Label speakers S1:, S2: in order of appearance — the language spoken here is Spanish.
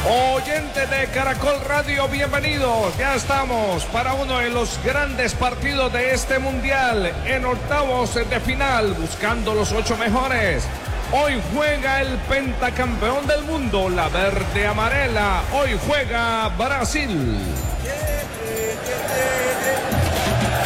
S1: Oyentes de Caracol Radio, bienvenidos. Ya estamos para uno de los grandes partidos de este mundial, en octavos de final, buscando los 8 mejores. Hoy juega el pentacampeón del mundo, la verde amarela. Hoy juega Brasil.